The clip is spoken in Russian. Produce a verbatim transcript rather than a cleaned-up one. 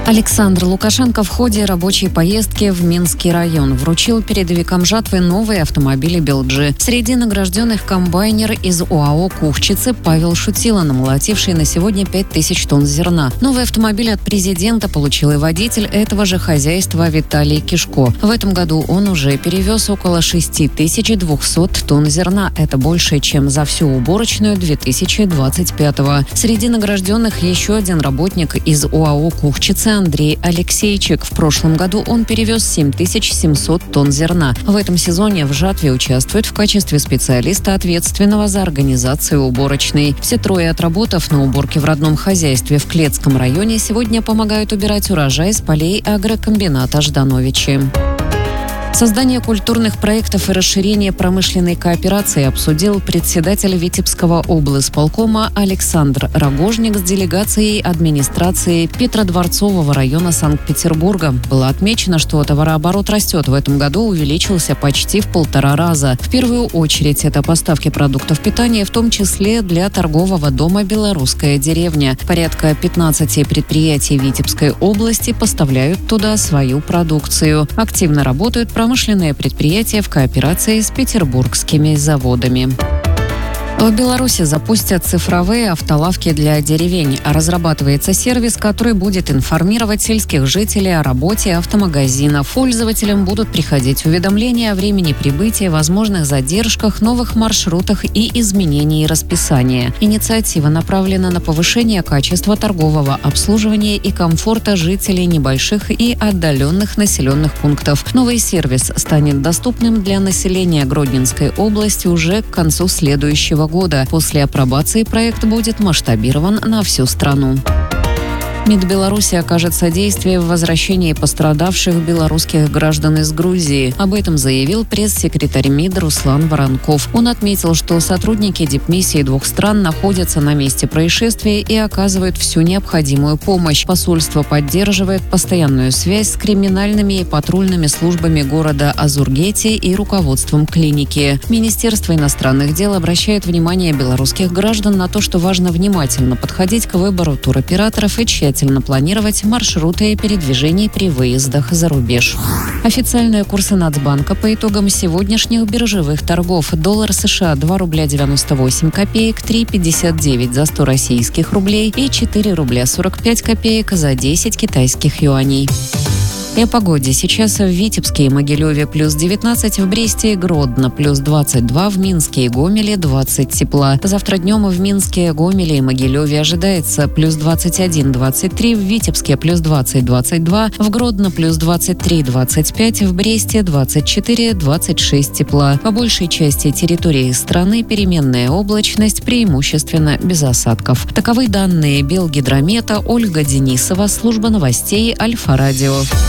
Александр Лукашенко в ходе рабочей поездки в Минский район вручил передовикам жатвы новые автомобили «Белджи». Среди награжденных комбайнер из ОАО «Кухчицы» Павел Шутила, намолотивший на сегодня пять тысяч тонн зерна. Новый автомобиль от президента получил и водитель этого же хозяйства Виталий Кишко. В этом году он уже перевез около шесть тысяч двести тонн зерна. Это больше, чем за всю уборочную две тысячи двадцать пятого. Среди награжденных еще один работник из ОАО «Кухчицы» Андрей Алексейчик. В прошлом году он перевез семь тысяч семьсот тонн зерна. В этом сезоне в жатве участвует в качестве специалиста, ответственного за организацию уборочной. Все трое, отработав на уборке в родном хозяйстве в Клецком районе, сегодня помогают убирать урожай с полей агрокомбината «Ждановичи». Создание культурных проектов и расширение промышленной кооперации обсудил председатель Витебского облисполкома Александр Рогожник с делегацией администрации Петродворцового района Санкт-Петербурга. Было отмечено, что товарооборот растет. В этом году увеличился почти в полтора раза. В первую очередь это поставки продуктов питания, в том числе для торгового дома «Белорусская деревня». Порядка пятнадцати предприятий Витебской области поставляют туда свою продукцию. Активно работают промышленные предприятия в кооперации с петербургскими заводами. В Беларуси запустят цифровые автолавки для деревень. Разрабатывается сервис, который будет информировать сельских жителей о работе автомагазинов. Пользователям будут приходить уведомления о времени прибытия, возможных задержках, новых маршрутах и изменении расписания. Инициатива направлена на повышение качества торгового обслуживания и комфорта жителей небольших и отдаленных населенных пунктов. Новый сервис станет доступным для населения Гродненской области уже к концу следующего года. После апробации проект будет масштабирован на всю страну. МИД Беларуси окажет содействие в возвращении пострадавших белорусских граждан из Грузии. Об этом заявил пресс-секретарь МИД Руслан Воронков. Он отметил, что сотрудники дипмиссии двух стран находятся на месте происшествия и оказывают всю необходимую помощь. Посольство поддерживает постоянную связь с криминальными и патрульными службами города Азургети и руководством клиники. Министерство иностранных дел обращает внимание белорусских граждан на то, что важно внимательно подходить к выбору туроператоров и тщательно планировать маршруты передвижений при выездах за рубеж. Официальные курсы Нацбанка по итогам сегодняшних биржевых торгов. Доллар США два рубля девяносто восемь копеек, три пятьдесят девять за сто российских рублей и четыре рубля сорок пять копеек за десять китайских юаней. И о погоде. Сейчас в Витебске и Могилеве плюс девятнадцать, в Бресте и Гродно плюс двадцать два, в Минске и Гомеле двадцать тепла. Завтра днем в Минске, Гомеле и Могилеве ожидается плюс двадцать один - двадцать три, в Витебске плюс двадцать - двадцать два, в Гродно плюс двадцать три - двадцать пять, в Бресте двадцать четыре - двадцать шесть тепла. По большей части территории страны переменная облачность, преимущественно без осадков. Таковы данные Белгидромета. Ольга Денисова, служба новостей Альфа-Радио.